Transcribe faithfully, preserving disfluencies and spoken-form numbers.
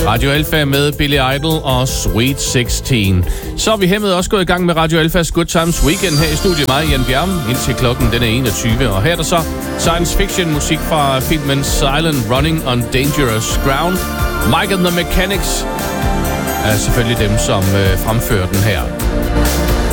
Radio Alpha med Billy Idol og Sweet seksten. Så er vi hermed også gået i gang med Radio Alphas Good Times Weekend her i studiet. Mig, Jan Bjerm, indtil klokken den er enogtyve. Og her er der så science fiction musik fra filmen Silent Running on Dangerous Ground. Mike and the Mechanics er selvfølgelig dem, som øh, fremfører den her.